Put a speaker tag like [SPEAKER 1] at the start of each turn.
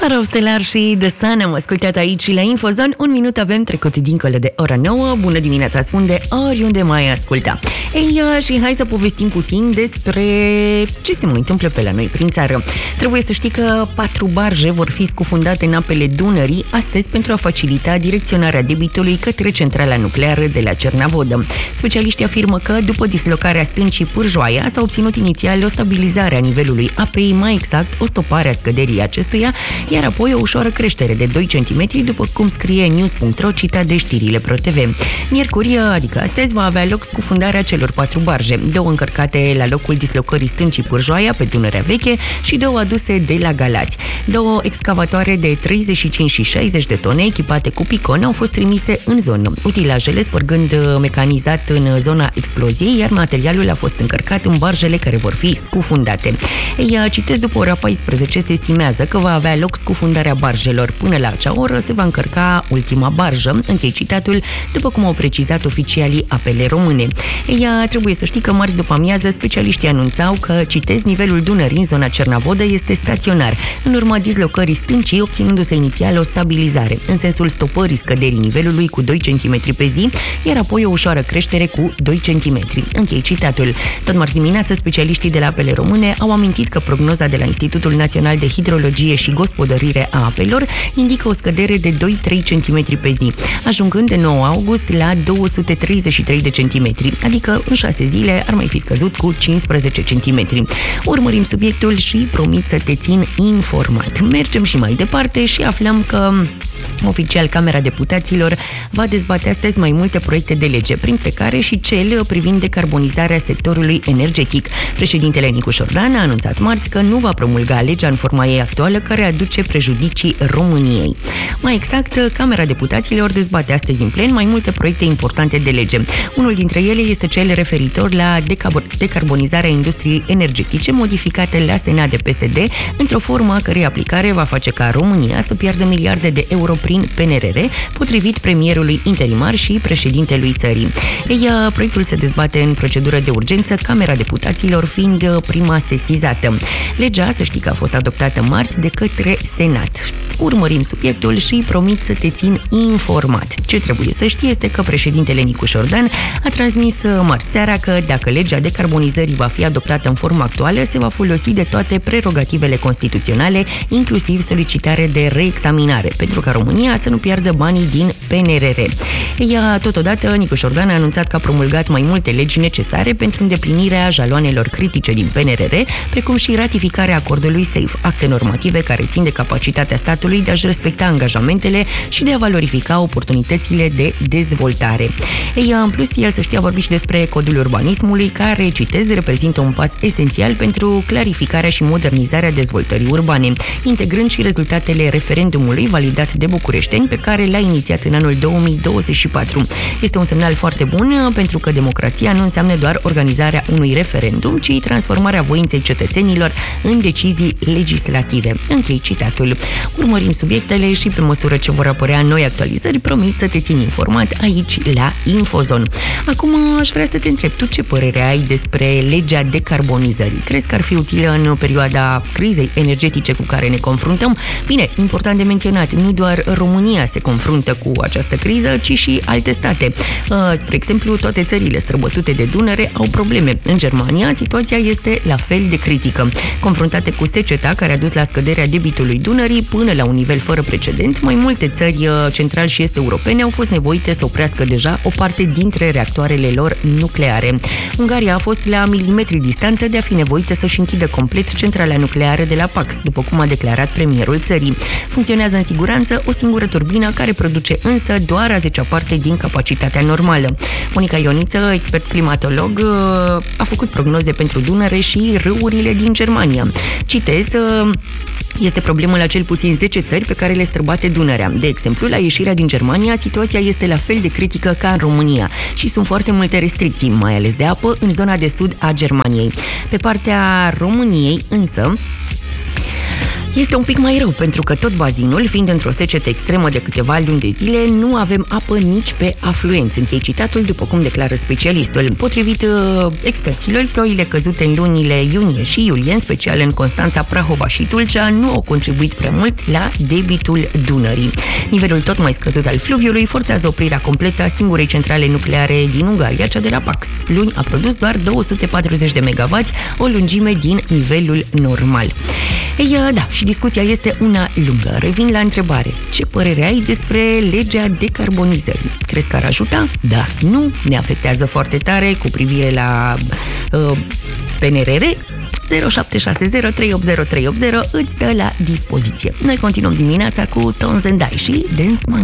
[SPEAKER 1] Arau Stelar și The Sun am ascultat aici la Infozone. Un minut avem trecut dincolo de ora 9. Bună dimineața, spun de oriunde mai asculta. Ei, și hai să povestim puțin despre ce se mai întâmplă pe la noi prin țară. Trebuie să știi că 4 barje vor fi scufundate în apele Dunării astăzi pentru a facilita direcționarea debitului către centrala nucleară de la Cernavodă. Specialiștii afirmă că după dislocarea stâncii Pârjoaia s-a obținut inițial o stabilizare a nivelului apei, mai exact o stopare a scăderii acestuia, iar apoi o ușoară creștere de 2 cm, după cum scrie news.ro, citat de știrile ProTV. Miercuri, adică astăzi, va avea loc scufundarea celor 4 barje, 2 încărcate la locul dislocării stâncii Pârjoaia pe Dunărea Veche și 2 aduse de la Galați. 2 excavatoare de 35 și 60 de tone echipate cu picon au fost trimise în zonă, utilajele spărgând mecanizat în zona exploziei, iar materialul a fost încărcat în barjele care vor fi scufundate. Ei, citesc, după ora 14 se estimează că va avea loc scufundarea barjelor. Până la acea oră se va încărca ultima barjă, închei citatul, după cum au precizat oficialii Apele Române. Ea trebuie să știi că marți după amiază specialiștii anunțau că, citesc, nivelul Dunării în zona Cernavodă este staționar, în urma dislocării stâncii, obținându-se inițial o stabilizare, în sensul stopării scăderii nivelului cu 2 cm pe zi, iar apoi o ușoară creștere cu 2 cm. Închei citatul. Tot marți dimineață, specialiștii de la Apele Române au amintit că prognoza de la Institutul Național de Hidrologie și Gospodărire a Apelor indică o scădere de 2-3 cm pe zi, ajungând de 9 august la 233 de centimetri, adică în 6 zile ar mai fi scăzut cu 15 cm. Urmărim subiectul și promit să te țin informat. Mergem și mai departe și aflăm că oficial Camera Deputaților va dezbate astăzi mai multe proiecte de lege, printre care și cel privind decarbonizarea sectorului energetic. Președintele Nicu Șordan a anunțat marți că nu va promulga legea în forma ei actuală, care aduce prejudicii României. Mai exact, Camera Deputaților dezbate astăzi în plen mai multe proiecte importante de lege. Unul dintre ele este cel referitor la decarbonizarea industriei energetice, modificate la Senat de PSD, într-o formă a cărei aplicare va face ca România să piardă miliarde de euro prin PNRR, potrivit premierului interimar și președintelui țării. Proiectul se dezbate în procedură de urgență, Camera Deputaților fiind prima sesizată. Legea, să știi că a fost adoptată marți de către Senat. Urmărim subiectul și promit să te țin informat. Ce trebuie să știi este că președintele Nicu Șordan a transmis marți seara că dacă legea decarbonizării va fi adoptată în forma actuală, se va folosi de toate prerogativele constituționale, inclusiv solicitare de reexaminare, pentru ca România să nu piardă banii din PNRR. Totodată, Nicu Șordan a anunțat că a promulgat mai multe legi necesare pentru îndeplinirea jaloanelor critice din PNRR, precum și ratificarea acordului SAFE, acte normative care țin de capacitatea statului de a-și respecta angajamentele și de a valorifica oportunitățile de dezvoltare. În plus, el, să știe, a vorbit și despre codul urbanismului, care, citez, reprezintă un pas esențial pentru clarificarea și modernizarea dezvoltării urbane, integrând și rezultatele referendumului validat de bucureșteni, pe care l-a inițiat în anul 2024. Este un semnal foarte bun, pentru că democrația nu înseamnă doar organizarea unui referendum, ci transformarea voinței cetățenilor în decizii legislative. Închei citatul. Urmărim subiectele și, pe măsură ce vor apărea noi actualizări, promit să te țin informat aici la Infozone. Acum aș vrea să te întreb, tu ce părere ai despre legea decarbonizării? Crezi că ar fi utilă în perioada crizei energetice cu care ne confruntăm? Bine, important de menționat, nu doar România se confruntă cu această criză, ci și alte state. Spre exemplu, toate țările străbătute de Dunăre au probleme. În Germania, situația este la fel de critică. Confruntate cu seceta care a dus la scăderea debitului Dunării până la un nivel fără precedent, mai multe țări central și est europene au fost nevoite să oprească deja o parte dintre reactoarele lor nucleare. Ungaria a fost la milimetri distanță de a fi nevoită să-și închidă complet centrala nucleară de la Pax, după cum a declarat premierul țării. Funcționează în siguranță o singură turbină, care produce însă doar a 10-a parte din capacitatea normală. Monica Ioniță, expert climatolog, a făcut prognoze pentru Dunăre și râurile din Germania. Citez, este problemă la cel puțin 10 țări pe care le străbate Dunărea. De exemplu, la ieșirea din Germania, situația este la fel de critică ca în România și sunt foarte multe restricții, mai ales de apă, în zona de sud a Germaniei. Pe partea României, însă, Este un pic mai rău, pentru că tot bazinul, fiind într-o secetă extremă de câteva luni de zile, nu avem apă nici pe afluenți. Închei citatul, după cum declară specialistul. Potrivit experților, ploile căzute în lunile iunie și iulie, în special în Constanța, Prahova și Tulcea, nu au contribuit prea mult la debitul Dunării. Nivelul tot mai scăzut al fluviului forțează oprirea completă a singurei centrale nucleare din Ungaria, cea de la Pax. Luni a produs doar 240 de megawatts, o lungime din nivelul normal. Ei, da, și discuția este una lungă. Revin la întrebare. Ce părere ai despre legea decarbonizării? Crezi că ar ajuta? Da. Nu? Ne afectează foarte tare cu privire la PNRR? 0760 380 380 îți dă la dispoziție. Noi continuăm dimineața cu Tones and I și Dance Monkey.